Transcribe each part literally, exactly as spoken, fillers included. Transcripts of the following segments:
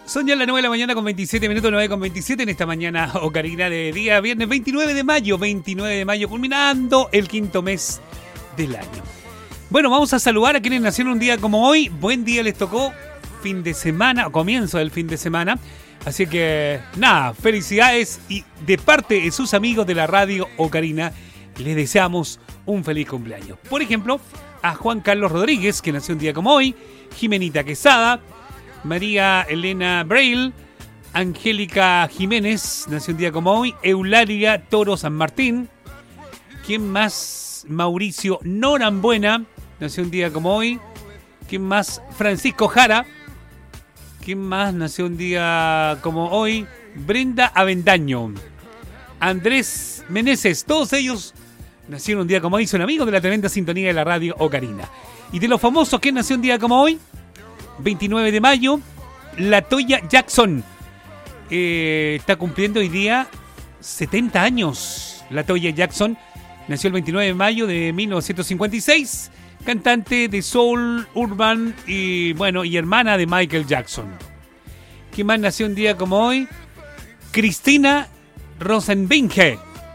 Son ya las nueve de la mañana con veintisiete minutos, nueve con veintisiete en esta mañana ocarina de día viernes veintinueve de mayo, veintinueve de mayo, culminando el quinto mes del año. Bueno, vamos a saludar a quienes nacieron un día como hoy. Buen día les tocó, fin de semana, o comienzo del fin de semana. Así que, nada, felicidades y de parte de sus amigos de la radio Ocarina, les deseamos un feliz cumpleaños. Por ejemplo, a Juan Carlos Rodríguez, que nació un día como hoy, Jimenita Quesada, María Elena Braille, Angélica Jiménez, nació un día como hoy, Eulalia Toro San Martín, ¿quién más? Mauricio Norambuena, nació un día como hoy, ¿quién más? Francisco Jara, ¿quién más nació un día como hoy? Brenda Avendaño, Andrés Meneses, todos ellos nacieron un día como hoy, son amigos de la tremenda sintonía de la radio Ocarina. Y de los famosos, ¿quién nació un día como hoy? veintinueve de mayo, Latoya Jackson. Eh, está cumpliendo hoy día setenta años. Latoya Jackson nació el veintinueve de mayo de mil novecientos cincuenta y seis. Cantante de soul, urban y, bueno, y hermana de Michael Jackson. ¿Quién más nació un día como hoy? Cristina Rosenvinge.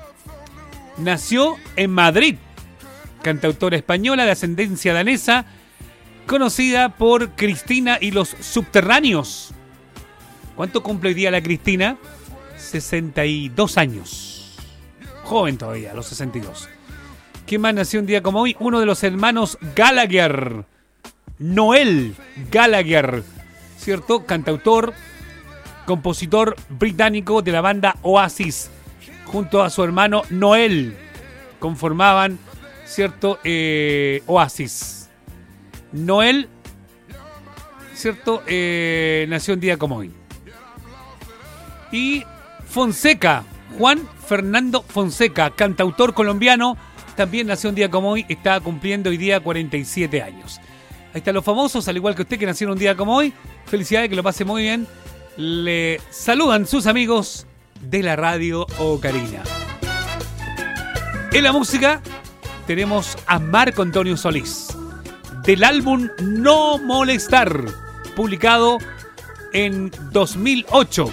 Nació en Madrid. Cantautora española de ascendencia danesa, conocida por Cristina y los Subterráneos. ¿Cuánto cumple hoy día la Cristina? sesenta y dos años. Joven todavía, los sesenta y dos. ¿Quién más nació un día como hoy? Uno de los hermanos Gallagher. Noel Gallagher, ¿cierto? Cantautor, compositor británico de la banda Oasis. Junto a su hermano Noel conformaban, ¿cierto? Eh, Oasis. Noel, ¿cierto? Eh, nació un día como hoy. Y Fonseca, Juan Fernando Fonseca, cantautor colombiano, también nació un día como hoy, está cumpliendo hoy día cuarenta y siete años. Ahí están los famosos, al igual que usted que nacieron un día como hoy. Felicidades, que lo pase muy bien. Le saludan sus amigos de la radio Ocarina. En la música tenemos a Marco Antonio Solís, del álbum No Molestar, publicado en dos mil ocho.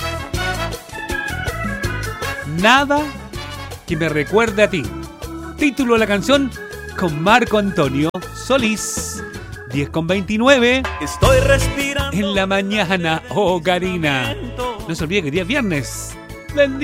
Nada que me recuerde a ti. Título de la canción con Marco Antonio Solís. diez con veintinueve. Estoy respirando en la mañana, Ocarina. No se olvide que hoy día es viernes. Bendito.